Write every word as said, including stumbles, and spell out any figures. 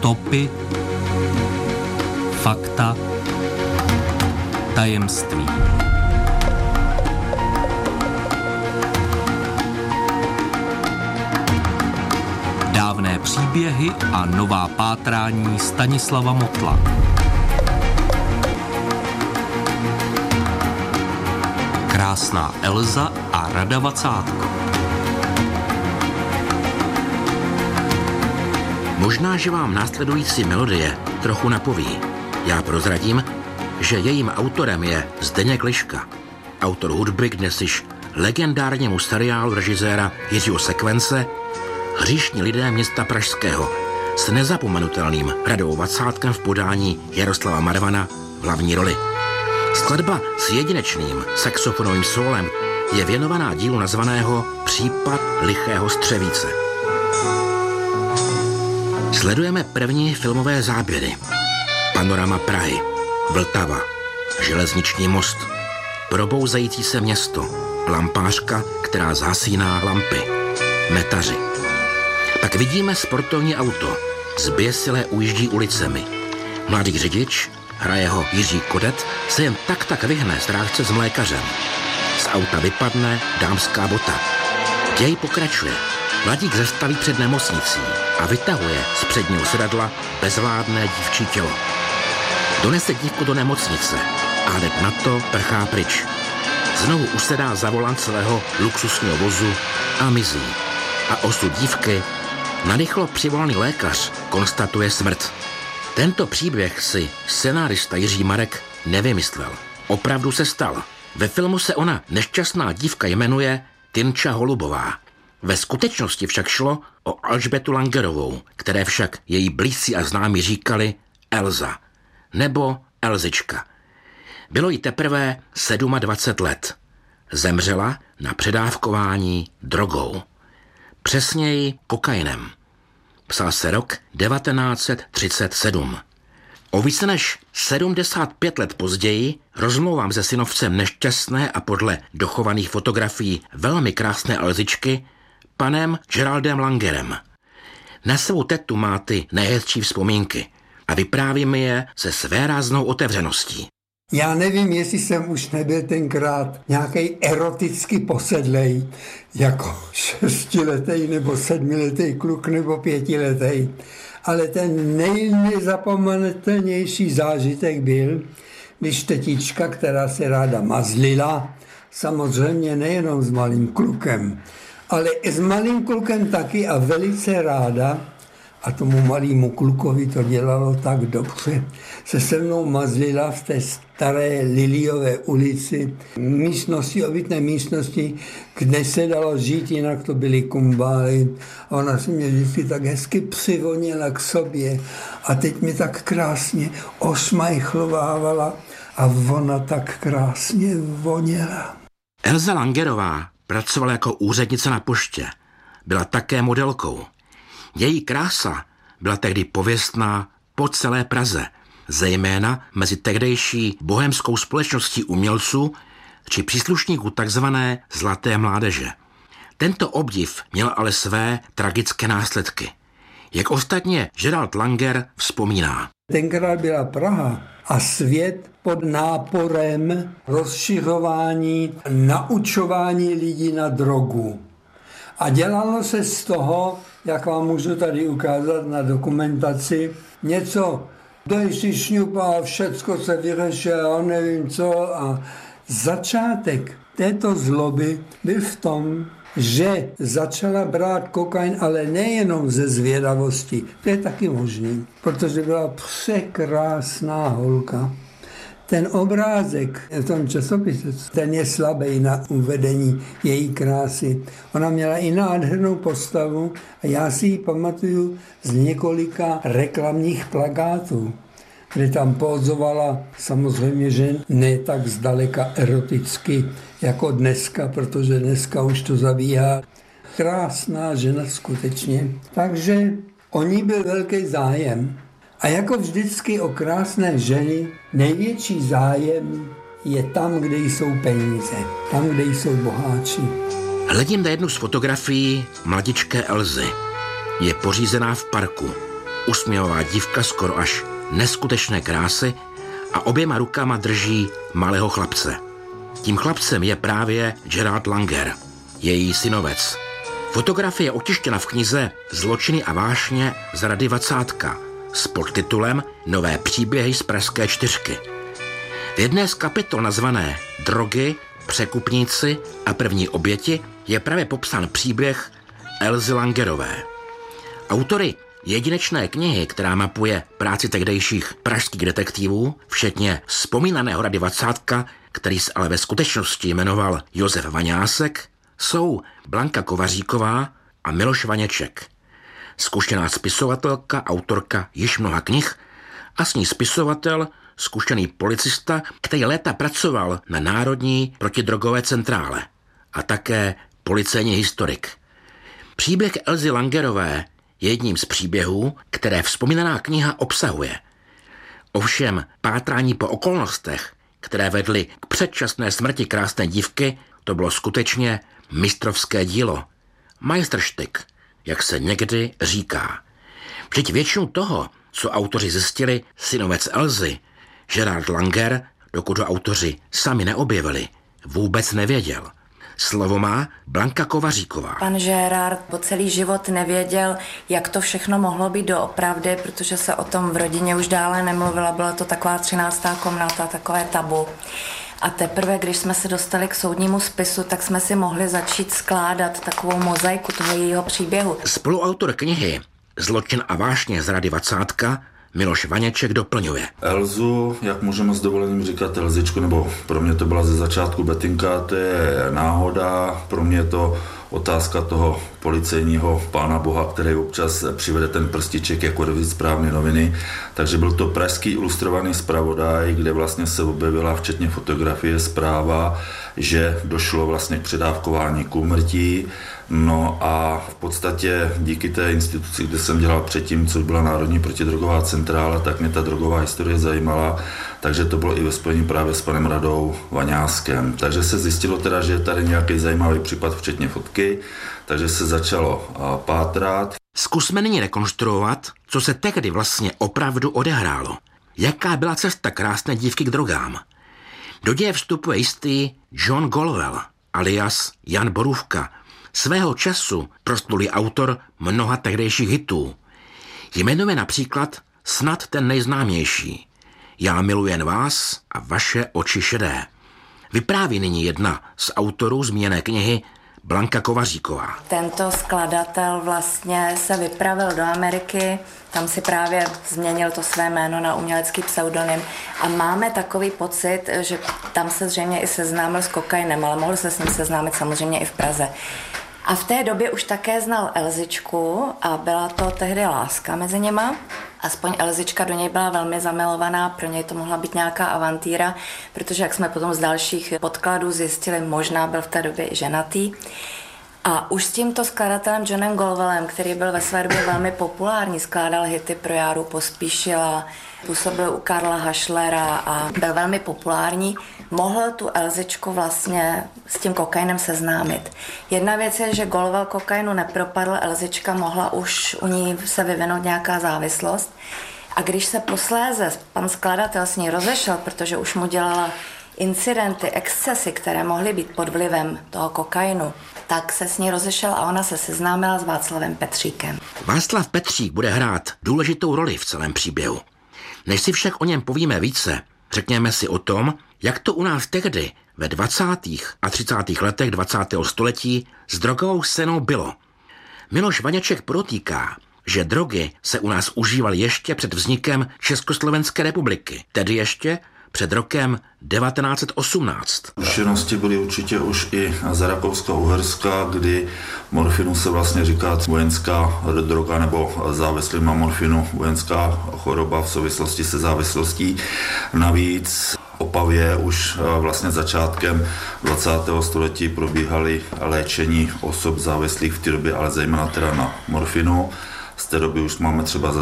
Stopy, fakta, tajemství. Dávné příběhy a nová pátrání Stanislava Motla. Krásná Elza a Rada Vacátko. Možná, že vám následující melodie trochu napoví. Já prozradím, že jejím autorem je Zdeněk Liška, autor hudby k dnes již legendárnímu seriálu režiséra Jiřího Sekvence Hříšní lidé města pražského s nezapomenutelným Radou Vacátkem v podání Jaroslava Marvana v hlavní roli. Skladba s jedinečným saxofonovým sólem je věnovaná dílu nazvaného Případ lichého střevíce. Sledujeme první filmové záběry. Panorama Prahy, Vltava, železniční most, probouzající se město, lampářka, která zhasíná lampy, metaři. Pak vidíme sportovní auto, zběsile ujíždí ulicemi. Mladý řidič, hraje ho Jiří Kodet, se jen tak tak vyhne strážce s mlékařem. Z auta vypadne dámská bota. Děj pokračuje. Mladík zastaví před nemocnicí a vytahuje z předního sedadla bezvládné dívčí tělo. Donese dívku do nemocnice a hned na to prchá pryč. Znovu usedá za volant celého luxusního vozu a mizí. A osud dívky narychlo přivolaný lékař konstatuje smrt. Tento příběh si scenárista Jiří Marek nevymyslel. Opravdu se stal. Ve filmu se ona nešťastná dívka jmenuje Tynča Holubová. Ve skutečnosti však šlo o Alžbetu Langerovou, které však její blízcí a známí říkali Elza nebo Elzička. Bylo jí teprve dvacet sedm let. Zemřela na předávkování drogou. Přesněji kokainem. Psal se rok devatenáct set třicet sedm. O více než sedmdesát pět let později rozmlouvám se synovcem nešťastné a podle dochovaných fotografií velmi krásné Elzičky panem Geraldem Langerem. Na svou tetu má ty nejhezčí vzpomínky a vypráví mi je se svéráznou otevřeností. Já nevím, jestli jsem už nebyl tenkrát nějaký eroticky posedlej, jako šestiletý nebo sedmiletý kluk nebo pětiletý. Ale ten nejnezapomenutelnější zážitek byl, když tetička, která se ráda mazlila, samozřejmě nejenom s malým klukem, ale i s malým klukem taky a velice ráda, a tomu malému klukovi to dělalo tak dobře, se se mnou mazlila v té staré Liliové ulici, místnosti, obytné místnosti, kde se dalo žít, jinak to byly kumbály. A ona se mě vždycky tak hezky přivonila k sobě a teď mi tak krásně osmajchlovávala a ona tak krásně voněla. Elza Langerová pracovala jako úřednice na poště. Byla také modelkou. Její krása byla tehdy pověstná po celé Praze, zejména mezi tehdejší bohemskou společností umělců či příslušníků takzvané zlaté mládeže. Tento obdiv měl ale své tragické následky. Jak ostatně Gerald Langer vzpomíná. Tenkrát byla Praha a svět pod náporem rozšiřování, naučování lidí na drogu. A dělalo se z toho, jak vám můžu tady ukázat na dokumentaci, něco, kdo si šňupá, všecko se vyřešilo, nevím co. A začátek této zloby byl v tom, že začala brát kokain, ale nejenom ze zvědavosti. To je taky možný, protože byla překrásná holka. Ten obrázek v tom časopise, ten je slabý na uvedení její krásy. Ona měla i nádhernou postavu a já si ji pamatuju z několika reklamních plakátů, kde tam pózovala, samozřejmě, že ne tak zdaleka eroticky jako dneska, protože dneska už to zabíhá. Krásná žena skutečně. Takže o ní byl velký zájem. A jako vždycky o krásné ženy, největší zájem je tam, kde jsou peníze, tam, kde jsou boháči. Hledím na jednu z fotografií mladičké Elzy. Je pořízená v parku. Usměvavá dívka skoro až neskutečné krásy a oběma rukama drží malého chlapce. Tím chlapcem je právě Gerard Langer, její synovec. Fotografie je otištěna v knize Zločiny a vášně z Rady Vacátka s podtitulem Nové příběhy z Pražské čtyřky. V jedné z kapitol nazvané Drogy, překupníci a první oběti je právě popsán příběh Elzy Langerové. Autory jedinečné knihy, která mapuje práci tehdejších pražských detektivů, včetně vzpomínaného Rady Vacátka, který se ale ve skutečnosti jmenoval Josef Vaňásek, jsou Blanka Kovaříková a Miloš Vaněček. Zkušená spisovatelka, autorka již mnoha knih a s ní spisovatel, zkušený policista, který léta pracoval na Národní protidrogové centrále a také policejní historik. Příběh Elzy Langerové je jedním z příběhů, které vzpomínaná kniha obsahuje. Ovšem pátrání po okolnostech, které vedly k předčasné smrti krásné dívky, to bylo skutečně mistrovské dílo. Majstrštyk, jak se někdy říká. Vždyť většinu toho, co autoři zjistili, synovec Elzy, Gerard Langer, dokud ho autoři sami neobjevili, vůbec nevěděl. Slovo má Blanka Kovaříková. Pan Gerard po celý život nevěděl, jak to všechno mohlo být doopravdy, protože se o tom v rodině už dále nemluvila. Byla to taková třináctá komnata, takové tabu. A teprve, když jsme se dostali k soudnímu spisu, tak jsme si mohli začít skládat takovou mozaiku toho jejího příběhu. Spoluautor knihy Zločin a vášně z Rady Vacátka Miloš Vaněček doplňuje. Elzu, jak můžeme s dovolením říkat Elzičku, nebo pro mě to byla ze začátku Betinka, to je náhoda, pro mě je to otázka toho policejního pána boha, který občas přivede ten prstiček jako revizit správné noviny. Takže byl to pražský ilustrovaný zpravodaj, kde vlastně se objevila včetně fotografie zpráva, že došlo vlastně k předávkování k úmrtí. No a v podstatě díky té instituci, kde jsem dělal předtím, což byla Národní protidrogová centrála, tak mě ta drogová historie zajímala, takže to bylo i ve spojení právě s panem Radou Vaňáskem. Takže se zjistilo teda, že je tady nějaký zajímavý případ, včetně fotky, takže se začalo pátrat. Zkusme nyní rekonstruovat, co se tehdy vlastně opravdu odehrálo. Jaká byla cesta krásné dívky k drogám? Do děje vstupuje jistý John Golwell, alias Jan Borůvka, svého času prostlulý autor mnoha tehdejších hitů. Jmenuje například snad ten nejznámější Já miluji vás a vaše oči šedé. Vypráví nyní jedna z autorů zmíněné knihy Blanka Kovaříková. Tento skladatel vlastně se vypravil do Ameriky, tam si právě změnil to své jméno na umělecký pseudonym a máme takový pocit, že tam se zřejmě i seznámil s kokainem, ale mohl se s ním seznámit samozřejmě i v Praze. A v té době už také znal Elzičku a byla to tehdy láska mezi něma. Aspoň Elzička do něj byla velmi zamilovaná, pro něj to mohla být nějaká avantýra, protože jak jsme potom z dalších podkladů zjistili, možná byl v té době i ženatý. A už s tímto skladatelem Johnem Golwellem, který byl ve své době velmi populární, skládal hity pro Járu Pospíšila, působil u Karla Hašlera a byl velmi populární, mohl tu Elzičku vlastně s tím kokainem seznámit. Jedna věc je, že Golwell kokainu nepropadl, Elzička mohla už u ní se vyvinout nějaká závislost. A když se posléze pan skladatel s ní rozešel, protože už mu dělala incidenty, excesy, které mohly být pod vlivem toho kokainu, tak se s ní rozešel a ona se seznámila s Václavem Petříkem. Václav Petřík bude hrát důležitou roli v celém příběhu. Než si však o něm povíme více, řekněme si o tom, jak to u nás tehdy ve dvacátých a třicátých letech dvacátého století s drogovou scénou bylo. Miloš Vaněček protýká, že drogy se u nás užívaly ještě před vznikem Československé republiky, tedy ještě před rokem devatenáct set osmnáct. Zkušenosti byly určitě už i za Rakouska-Uherska, kdy morfinu se vlastně říká vojenská droga nebo závislý na morfinu vojenská choroba v souvislosti se závislostí. Navíc v Opavě už vlastně začátkem dvacátého století probíhaly léčení osob závislých v té době, ale zejména teda na morfinu. Z té doby už máme třeba